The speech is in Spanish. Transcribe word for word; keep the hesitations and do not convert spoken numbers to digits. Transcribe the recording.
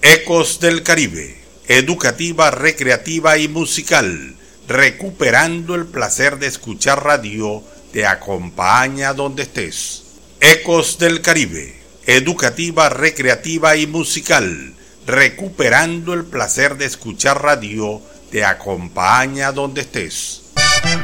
Ecos del Caribe, educativa, recreativa y musical, recuperando el placer de escuchar radio, te acompaña donde estés. Ecos del Caribe, educativa, recreativa y musical, recuperando el placer de escuchar radio, te acompaña donde estés.